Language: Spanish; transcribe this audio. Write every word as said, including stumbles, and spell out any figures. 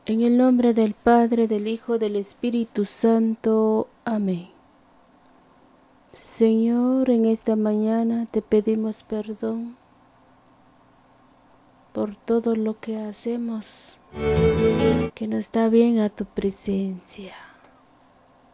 En el nombre del Padre, del Hijo, del Espíritu Santo. Amén. Señor, en esta mañana te pedimos perdón por todo lo que hacemos que no está bien a tu presencia.